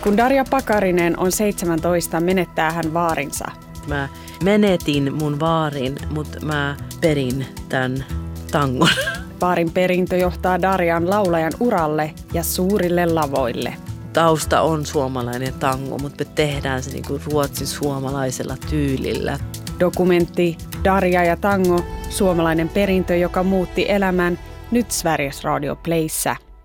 Kun Darja Pakarinen on 17, menettää hän vaarinsa. Mä menetin mun vaarin, mutta mä perin tämän tangon. Vaarin perintö johtaa Darjan laulajan uralle ja suurille lavoille. Tausta on suomalainen tango, mutta me tehdään se niinku ruotsin suomalaisella tyylillä. Dokumentti Darja ja tango, suomalainen perintö, joka muutti elämän, nyt Sveriges Radio Playssä.